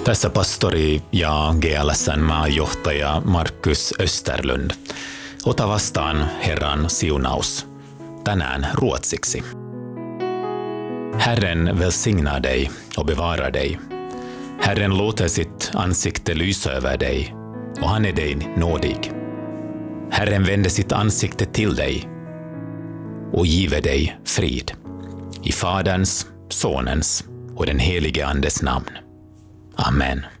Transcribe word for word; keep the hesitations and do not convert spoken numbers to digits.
Tässä pastori ja G L S:n maajohtaja Markus Österlund. Ota vastaan Herran siunaus. Tänään ruotsiksi. Herren välsignar dig och bevarar dig. Herren låter sitt ansikte lysa över dig och han är dig nådig. Herren vänder sitt ansikte till dig och giver dig frid. I Faderns, Sonens och den helige Andes namn. Amen.